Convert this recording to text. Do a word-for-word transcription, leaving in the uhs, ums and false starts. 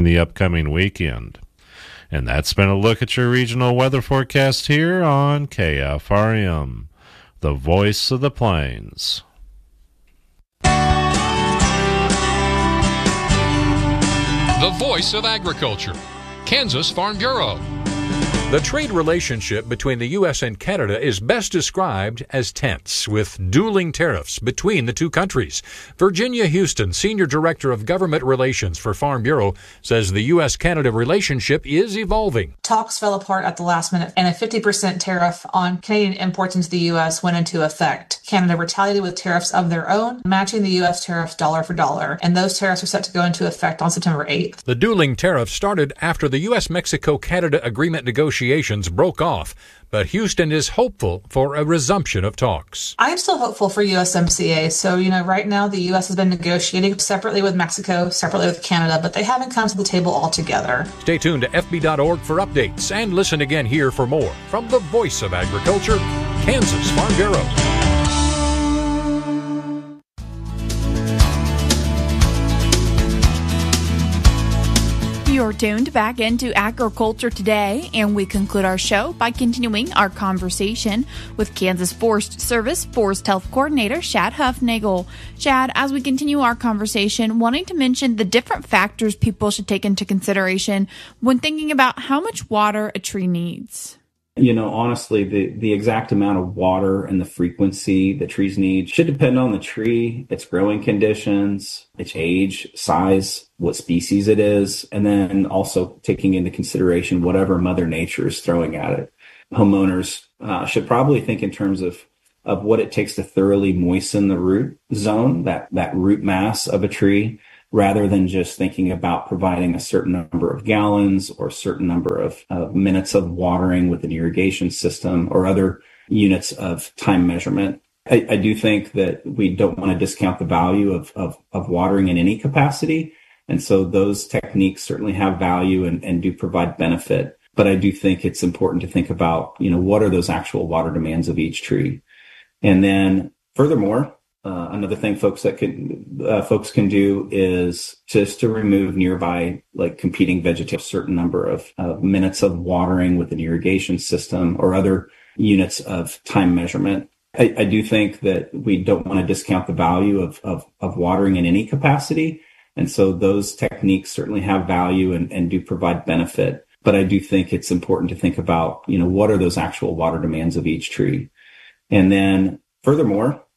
the upcoming weekend. And that's been a look at your regional weather forecast here on K F R M, the voice of the plains. The voice of agriculture, Kansas Farm Bureau. The trade relationship between the U S and Canada is best described as tense, with dueling tariffs between the two countries. Virginia Houston, Senior Director of Government Relations for Farm Bureau, says the U S Canada relationship is evolving. Talks fell apart at the last minute, and a fifty percent tariff on Canadian imports into the U S went into effect. Canada retaliated with tariffs of their own, matching the U S tariffs dollar for dollar, and those tariffs are set to go into effect on September eighth. The dueling tariffs started after the U S Mexico Canada agreement negotiations broke off, but Houston is hopeful for a resumption of talks. I am still hopeful for U S M C A. So, you know, right now the U S has been negotiating separately with Mexico, separately with Canada, but they haven't come to the table altogether. Stay tuned to F B dot org for updates and listen again here for more from the voice of agriculture, Kansas Farm Bureau. You're tuned back into Agriculture Today, and we conclude our show by continuing our conversation with Kansas Forest Service Forest Health Coordinator Shad Huffnagel. Shad, as we continue our conversation, wanting to mention the different factors people should take into consideration when thinking about how much water a tree needs. You know, honestly, the, the exact amount of water and the frequency that trees need should depend on the tree, its growing conditions, its age, size, what species it is, and then also taking into consideration whatever Mother Nature is throwing at it. Homeowners uh, should probably think in terms of, of what it takes to thoroughly moisten the root zone, that, that root mass of a tree, rather than just thinking about providing a certain number of gallons or a certain number of, of minutes of watering with an irrigation system or other units of time measurement. I, I do think that we don't want to discount the value of, of, of watering in any capacity. And so those techniques certainly have value and, and do provide benefit. But I do think it's important to think about, you know, what are those actual water demands of each tree? And then furthermore, Uh, another thing folks that can, uh, folks can do is just to remove nearby, like competing vegetation, a certain number of, of minutes of watering with an irrigation system or other units of time measurement. I, I do think that we don't want to discount the value of, of, of watering in any capacity. And so those techniques certainly have value and, and do provide benefit. But I do think it's important to think about, you know, what are those actual water demands of each tree? And then furthermore,